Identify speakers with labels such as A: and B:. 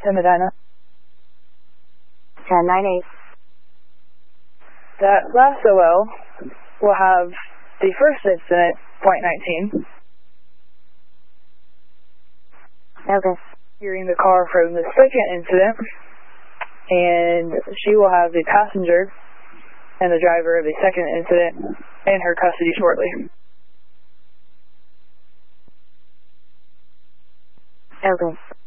A: to Medina.
B: 10-9-8.
A: That last OL will have the first incident, .19.
B: Okay.
A: Hearing the car from the second incident, and she will have the passenger and the driver of the second incident in her custody shortly.
B: Okay.